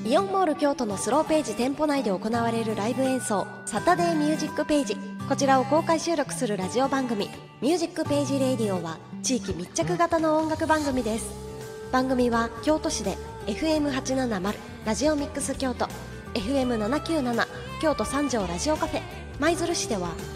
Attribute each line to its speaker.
Speaker 1: イオンモール京都のスローページ店舗内で行われるライブ演奏、サタデーミュージックページ、こちらを公開収録するラジオ番組ミュージックページレディオは地域密着型の音楽番組です。番組は京都市で FM870 ラジオミックス京都、 FM797 京都三条ラジオカフェ、舞鶴市では